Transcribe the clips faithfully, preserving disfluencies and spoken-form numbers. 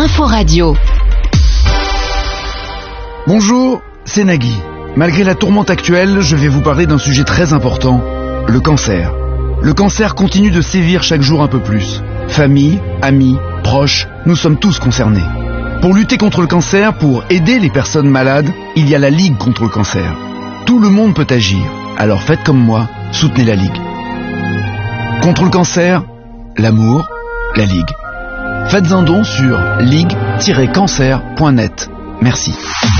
Info Radio. Bonjour, c'est Nagui. Malgré la tourmente actuelle, je vais vous parler d'un sujet très important, le cancer. Le cancer continue de sévir chaque jour un peu plus. Famille, amis, proches, nous sommes tous concernés. Pour lutter contre le cancer, pour aider les personnes malades, il y a la Ligue contre le cancer. Tout le monde peut agir, alors faites comme moi, soutenez la Ligue. Contre le cancer, l'amour, la Ligue. Faites un don sur ligue tiret cancer point net. Merci.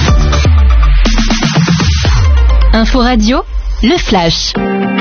Info Radio, le flash.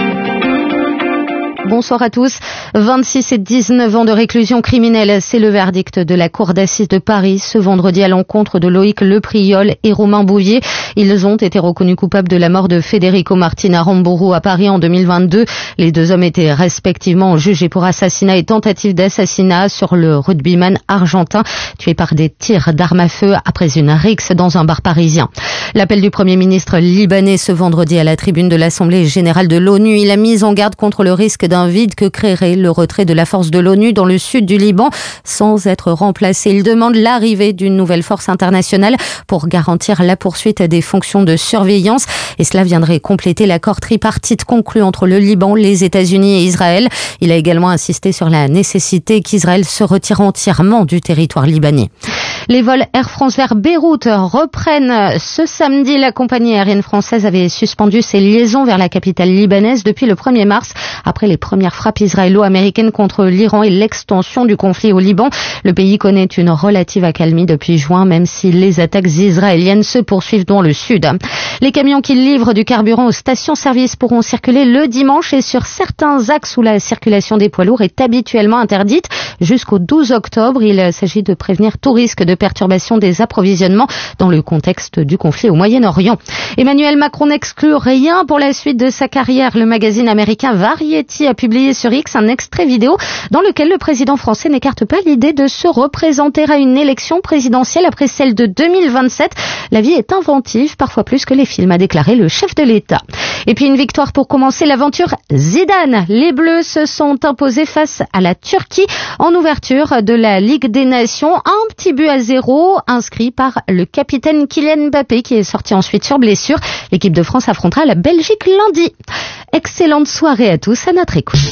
Bonsoir à tous. vingt-six et dix-neuf ans de réclusion criminelle, c'est le verdict de la Cour d'assises de Paris ce vendredi à l'encontre de Loïc Lepriol et Romain Bouvier. Ils ont été reconnus coupables de la mort de Federico Martin Aramburu à Paris en deux mille vingt-deux. Les deux hommes étaient respectivement jugés pour assassinat et tentative d'assassinat sur le rugbyman argentin tué par des tirs d'armes à feu après une rixe dans un bar parisien. L'appel du Premier ministre libanais ce vendredi à la tribune de l'Assemblée générale de l'ONU, il a mis en garde contre le risque d'un vide que créerait le retrait de la force de l'ONU dans le sud du Liban sans être remplacé. Il demande l'arrivée d'une nouvelle force internationale pour garantir la poursuite des fonctions de surveillance et cela viendrait compléter l'accord tripartite conclu entre le Liban, les États-Unis et Israël. Il a également insisté sur la nécessité qu'Israël se retire entièrement du territoire libanais. Les vols Air France vers Beyrouth reprennent ce samedi. La compagnie aérienne française avait suspendu ses liaisons vers la capitale libanaise depuis le premier mars, après les premières frappes israélo-américaines contre l'Iran et l'extension du conflit au Liban. Le pays connaît une relative accalmie depuis juin, même si les attaques israéliennes se poursuivent dans le sud. Les camions qui livrent du carburant aux stations-service pourront circuler le dimanche et sur certains axes où la circulation des poids lourds est habituellement interdite jusqu'au douze octobre. Il s'agit de prévenir tout risque de perturbation des approvisionnements dans le contexte du conflit au Moyen-Orient. Emmanuel Macron n'exclut rien pour la suite de sa carrière. Le magazine américain Variety a publié sur X un extrait vidéo dans lequel le président français n'écarte pas l'idée de se représenter à une élection présidentielle après celle de deux mille vingt-sept. La vie est inventive, parfois plus que les films, a déclaré le chef de l'État. Et puis une victoire pour commencer l'aventure Zidane. Les Bleus se sont imposés face à la Turquie en ouverture de la Ligue des Nations. Un petit but à zéro inscrit par le capitaine Kylian Mbappé qui est sorti ensuite sur blessure. L'équipe de France affrontera la Belgique lundi. Excellente soirée à tous à notre écoute.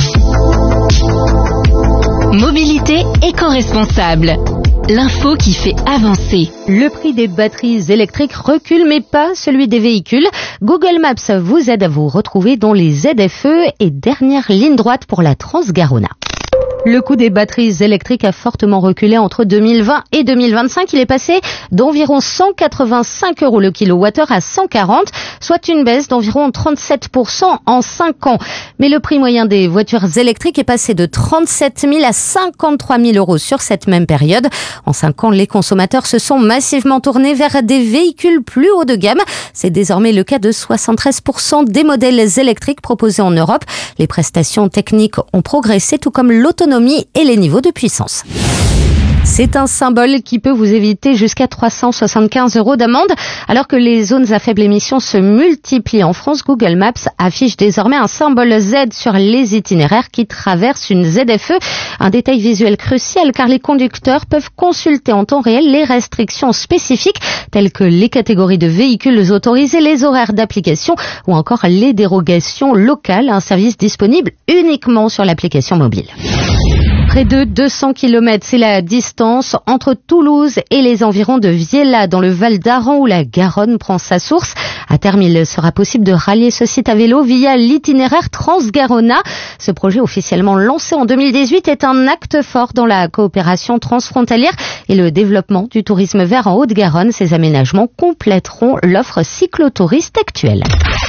Mobilité éco-responsable. L'info qui fait avancer. Le prix des batteries électriques recule, mais pas celui des véhicules. Google Maps vous aide à vous retrouver dans les Z F E et dernière ligne droite pour la Transgarona. Le coût des batteries électriques a fortement reculé entre deux mille vingt et deux mille vingt-cinq. Il est passé d'environ cent quatre-vingt-cinq euros le kilowattheure à cent quarante, soit une baisse d'environ trente-sept pour cent en cinq ans. Mais le prix moyen des voitures électriques est passé de trente-sept mille à cinquante-trois mille euros sur cette même période. En cinq ans, les consommateurs se sont massivement tournés vers des véhicules plus haut de gamme. C'est désormais le cas de soixante-treize pour cent des modèles électriques proposés en Europe. Les prestations techniques ont progressé, tout comme l'autonomie et les niveaux de puissance. C'est un symbole qui peut vous éviter jusqu'à trois cent soixante-quinze euros d'amende. Alors que les zones à faible émission se multiplient en France, Google Maps affiche désormais un symbole Z sur les itinéraires qui traversent une Z F E. Un détail visuel crucial car les conducteurs peuvent consulter en temps réel les restrictions spécifiques telles que les catégories de véhicules autorisés, les horaires d'application ou encore les dérogations locales, un service disponible uniquement sur l'application mobile. Près de deux cents kilomètres, c'est la distance entre Toulouse et les environs de Viella, dans le Val d'Aran où la Garonne prend sa source. À terme, il sera possible de rallier ce site à vélo via l'itinéraire Transgarona. Ce projet officiellement lancé en deux mille dix-huit est un acte fort dans la coopération transfrontalière et le développement du tourisme vert en Haute-Garonne. Ces aménagements compléteront l'offre cyclotouriste actuelle.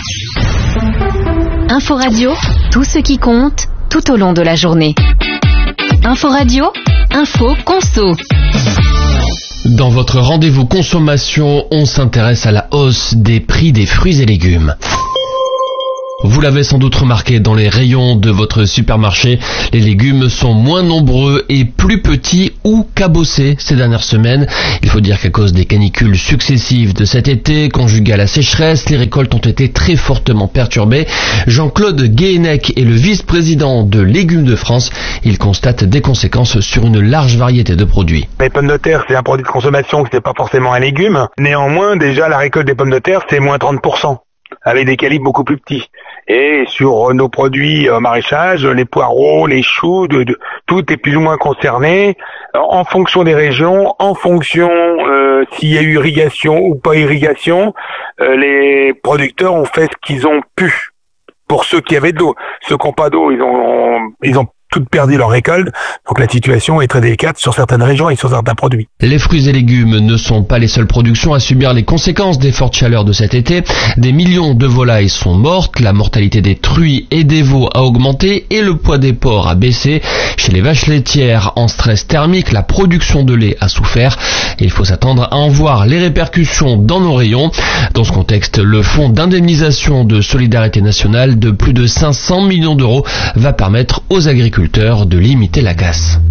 Info Radio, tout ce qui compte tout au long de la journée. Info Radio, info conso. Dans votre rendez-vous consommation, on s'intéresse à la hausse des prix des fruits et légumes. Vous l'avez sans doute remarqué dans les rayons de votre supermarché, les légumes sont moins nombreux et plus petits ou cabossés ces dernières semaines. Il faut dire qu'à cause des canicules successives de cet été, conjuguées à la sécheresse, les récoltes ont été très fortement perturbées. Jean-Claude Guéhenec est le vice-président de Légumes de France. Il constate des conséquences sur une large variété de produits. Les pommes de terre, c'est un produit de consommation qui n'est pas forcément un légume. Néanmoins, déjà, la récolte des pommes de terre, c'est moins trente pour cent, avec des calibres beaucoup plus petits. Et sur nos produits euh, maraîchage, les poireaux, les choux, de, de, tout est plus ou moins concerné. En fonction des régions, en fonction euh, s'il y a eu irrigation ou pas irrigation, euh, les producteurs ont fait ce qu'ils ont pu. Pour ceux qui avaient de l'eau, ceux qui n'ont pas d'eau, ils ont, ils ont toutes perdu leur récolte. Donc la situation est très délicate sur certaines régions et sur certains produits. Les fruits et légumes ne sont pas les seules productions à subir les conséquences des fortes chaleurs de cet été. Des millions de volailles sont mortes, la mortalité des truies et des veaux a augmenté et le poids des porcs a baissé. Chez les vaches laitières en stress thermique, la production de lait a souffert. Et il faut s'attendre à en voir les répercussions dans nos rayons. Dans ce contexte, le fonds d'indemnisation de solidarité nationale de plus de cinq cents millions d'euros va permettre aux agriculteurs de limiter la casse.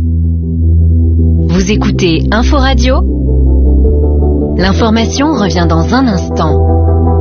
Vous écoutez Info Radio. L'information revient dans un instant.